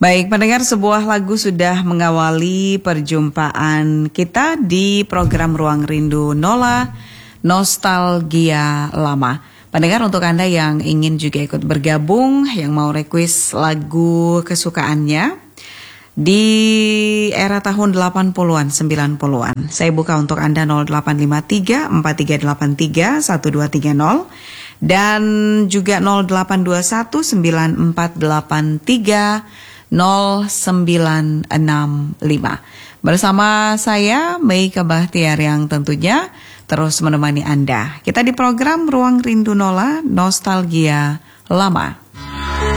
Baik, pendengar, sebuah lagu sudah mengawali perjumpaan kita di program Ruang Rindu Nola, Nostalgia Lama. Pendengar, untuk Anda yang ingin juga ikut bergabung, yang mau request lagu kesukaannya di era tahun 80-an, 90-an. Saya buka untuk Anda 0853 4383 1230 dan juga 0821 9483 0965. Bersama saya Meika Bahtiar yang tentunya terus menemani Anda. Kita di program Ruang Rindu Nola, Nostalgia Lama.